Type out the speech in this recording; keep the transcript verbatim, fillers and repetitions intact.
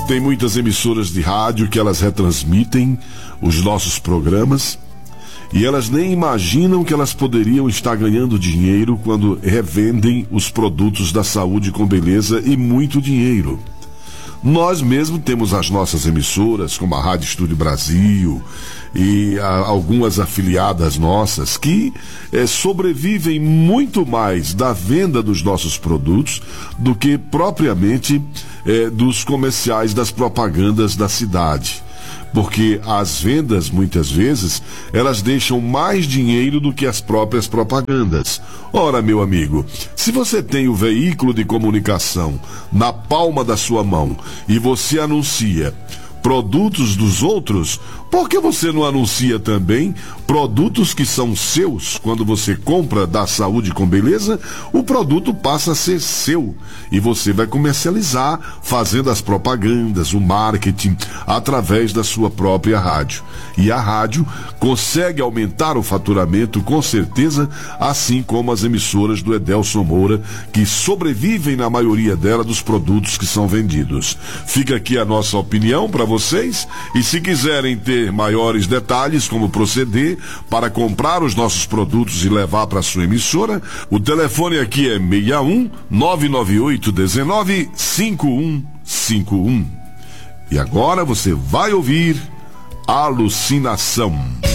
Tem muitas emissoras de rádio que elas retransmitem os nossos programas e elas nem imaginam que elas poderiam estar ganhando dinheiro quando revendem os produtos da saúde com beleza, e muito dinheiro. Nós mesmo temos as nossas emissoras, como a Rádio Estúdio Brasil e a, algumas afiliadas nossas, que é, sobrevivem muito mais da venda dos nossos produtos do que propriamente é, dos comerciais, das propagandas da cidade. Porque as vendas, muitas vezes, elas deixam mais dinheiro do que as próprias propagandas. Ora, meu amigo, se você tem o veículo de comunicação na palma da sua mão e você anuncia produtos dos outros, por que você não anuncia também produtos que são seus? Quando você compra da Saúde com Beleza, o produto passa a ser seu e você vai comercializar, fazendo as propagandas, o marketing, através da sua própria rádio. E a rádio consegue aumentar o faturamento, com certeza, assim como as emissoras do Edelson Moura, que sobrevivem na maioria dela dos produtos que são vendidos. Fica aqui a nossa opinião para vocês, e se quiserem ter maiores detalhes como proceder para comprar os nossos produtos e levar para sua emissora, o telefone aqui é seis um nove nove oito um nove cinco um cinco um. E agora você vai ouvir Alucinação.